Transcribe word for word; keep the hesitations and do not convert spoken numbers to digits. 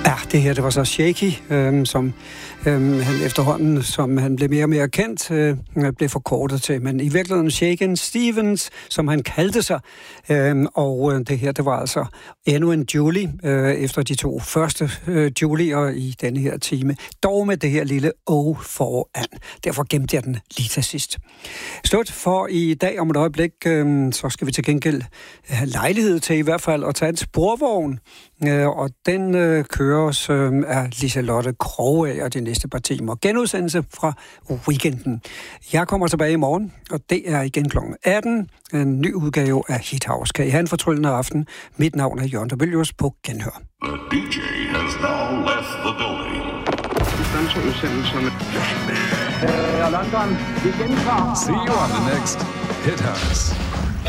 Ja, det her, det var så Shaky, øh, som øh, han efterhånden, som han blev mere og mere kendt, øh, blev forkortet til. Men i virkeligheden Shaken Stevens, som han kaldte sig. Øh, og øh, det her, det var altså endnu en Julie, øh, efter de to første øh, Julier i denne her time. Dog med det her lille O foran. Derfor gemte jeg den lige til sidst. Slut for i dag om et øjeblik, øh, så skal vi til gengæld have lejlighed til i hvert fald at tage en sporvogn. Øh, og den øh, køres øh, af Liselotte Krogager og de næste par timer. Genudsendelse fra weekenden. Jeg kommer tilbage i morgen, og det er igen klokken atten. En ny udgave af Hit House. Kan I have en fortryllende aften? Mit navn er Jørgen Dobelius på Genhør. The D J has now left the building. Uh, London, vi gentager. See you on the next Hit House.